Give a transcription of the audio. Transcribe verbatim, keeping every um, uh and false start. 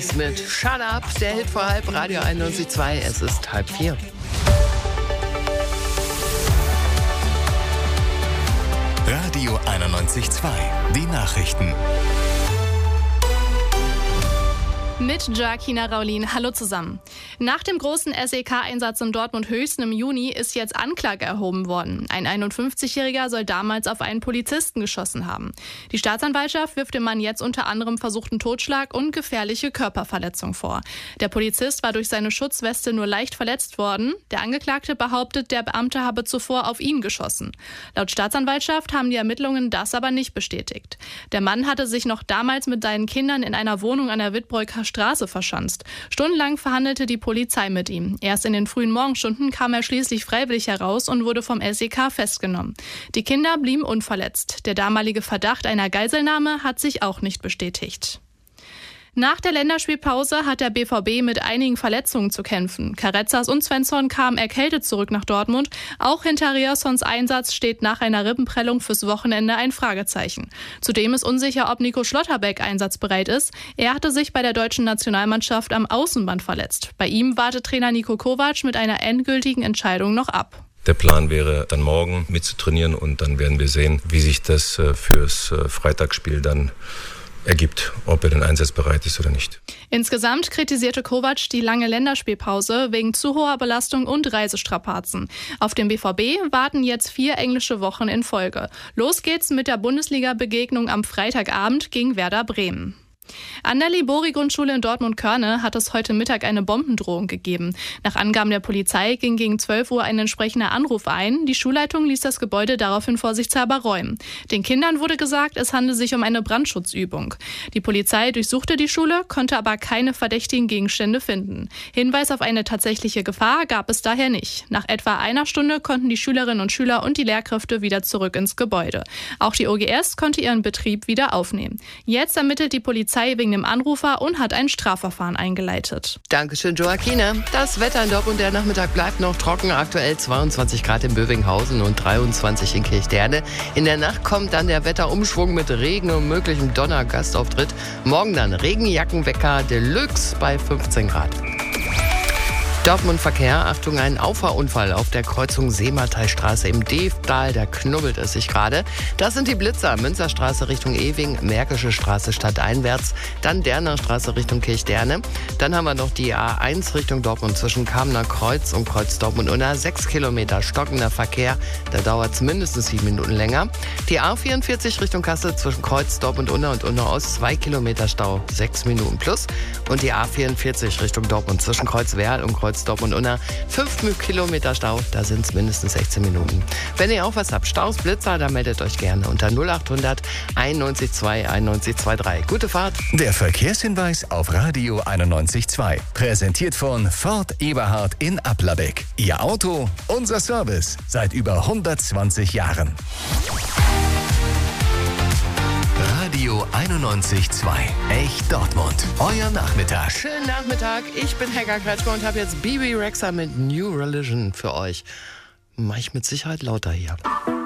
Mit Shut Up, der Hit vor halb, Radio einundneunzig Komma zwei, es ist halb vier. Radio einundneunzig Komma zwei, die Nachrichten. Mit Joaquina Raulin. Hallo zusammen. Nach dem großen S E K-Einsatz in Dortmund-Höchsten im Juni ist jetzt Anklage erhoben worden. Ein einundfünfzigjähriger soll damals auf einen Polizisten geschossen haben. Die Staatsanwaltschaft wirft dem Mann jetzt unter anderem versuchten Totschlag und gefährliche Körperverletzung vor. Der Polizist war durch seine Schutzweste nur leicht verletzt worden. Der Angeklagte behauptet, der Beamte habe zuvor auf ihn geschossen. Laut Staatsanwaltschaft haben die Ermittlungen das aber nicht bestätigt. Der Mann hatte sich noch damals mit seinen Kindern in einer Wohnung an der Wittbreuker Straße verschanzt. Stundenlang verhandelte die Polizei mit ihm. Erst in den frühen Morgenstunden kam er schließlich freiwillig heraus und wurde vom S E K festgenommen. Die Kinder blieben unverletzt. Der damalige Verdacht einer Geiselnahme hat sich auch nicht bestätigt. Nach der Länderspielpause hat der B V B mit einigen Verletzungen zu kämpfen. Carezas und Svensson kamen erkältet zurück nach Dortmund. Auch hinter Riassons Einsatz steht nach einer Rippenprellung fürs Wochenende ein Fragezeichen. Zudem ist unsicher, ob Nico Schlotterbeck einsatzbereit ist. Er hatte sich bei der deutschen Nationalmannschaft am Außenband verletzt. Bei ihm wartet Trainer Niko Kovac mit einer endgültigen Entscheidung noch ab. Der Plan wäre dann morgen mitzutrainieren und dann werden wir sehen, wie sich das fürs Freitagsspiel dann ergibt, ob er denn einsatzbereit ist oder nicht. Insgesamt kritisierte Kovac die lange Länderspielpause wegen zu hoher Belastung und Reisestrapazen. Auf dem B V B warten jetzt vier englische Wochen in Folge. Los geht's mit der Bundesliga-Begegnung am Freitagabend gegen Werder Bremen. An der Libori-Grundschule in Dortmund-Körne hat es heute Mittag eine Bombendrohung gegeben. Nach Angaben der Polizei ging gegen zwölf Uhr ein entsprechender Anruf ein. Die Schulleitung ließ das Gebäude daraufhin vorsichtshalber räumen. Den Kindern wurde gesagt, es handle sich um eine Brandschutzübung. Die Polizei durchsuchte die Schule, konnte aber keine verdächtigen Gegenstände finden. Hinweis auf eine tatsächliche Gefahr gab es daher nicht. Nach etwa einer Stunde konnten die Schülerinnen und Schüler und die Lehrkräfte wieder zurück ins Gebäude. Auch die O G S konnte ihren Betrieb wieder aufnehmen. Jetzt ermittelt die Polizei wegen dem Anrufer und hat ein Strafverfahren eingeleitet. Dankeschön, Joaquina. Das Wetter in Dortmund, der Nachmittag bleibt noch trocken. Aktuell zweiundzwanzig Grad in Bövinghausen und dreiundzwanzig in Kirchderne. In der Nacht kommt dann der Wetterumschwung mit Regen und möglichem Donnergastauftritt. Morgen dann Regenjackenwecker Deluxe bei fünfzehn Grad. Dortmund-Verkehr, Achtung, ein Auffahrunfall auf der Kreuzung Seemateistraße im Devtal, da knubbelt es sich gerade. Das sind die Blitzer, Münzerstraße Richtung Ewing, Märkische Straße stadteinwärts, dann Derner Straße Richtung Kirchderne. Dann haben wir noch die A eins Richtung Dortmund zwischen Kamener Kreuz und Kreuz Dortmund-Unna, sechs Kilometer stockender Verkehr, da dauert es mindestens sieben Minuten länger. Die A vierundvierzig Richtung Kassel zwischen Kreuz Dortmund-Unna und Unna-Ost, zwei Kilometer Stau, sechs Minuten plus. Und die A vierundvierzig Richtung Dortmund zwischen Kreuz Werl und Kreuz Dortmund-Unna, fünf Kilometer Stau, da sind es mindestens sechzehn Minuten. Wenn ihr auch was habt, Staus, Blitzer, dann meldet euch gerne unter null achthundert einundneunzig zwei einundneunzig zweiunddreißig. Gute Fahrt. Der Verkehrshinweis auf Radio einundneunzig Komma zwei. Präsentiert von Ford Eberhard in Applerbeck. Ihr Auto, unser Service. Seit über hundertzwanzig Jahren. Radio einundneunzig Komma zwei. Echt Dortmund. Euer Nachmittag. Schönen Nachmittag. Ich bin Helga Kretschmer und habe jetzt Bibi Rexha mit New Religion für euch. Mach ich mit Sicherheit lauter hier.